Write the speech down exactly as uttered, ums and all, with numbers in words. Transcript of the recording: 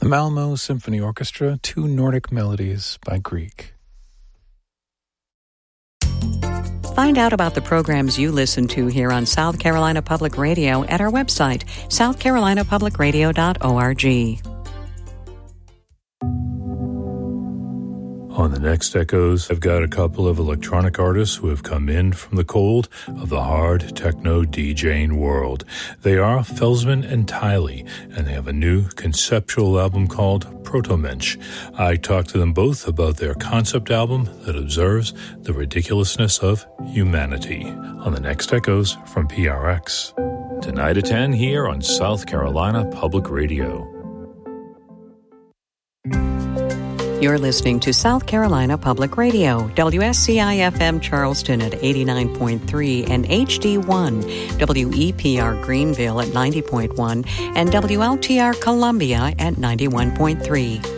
Malmo Symphony Orchestra, Two Nordic Melodies by Grieg. Find out about the programs you listen to here on South Carolina Public Radio at our website, south carolina public radio dot org. On the next Echoes, I've got a couple of electronic artists who have come in from the cold of the hard techno DJing world. They are Felsman and Tiley, and they have a new conceptual album called Protomensch. I talked to them both about their concept album that observes the ridiculousness of humanity. On the next Echoes from P R X. Tonight at ten here on South Carolina Public Radio. You're listening to South Carolina Public Radio, W S C I F M Charleston at eighty-nine point three and H D one, W E P R Greenville at ninety point one, and W L T R Columbia at ninety-one point three.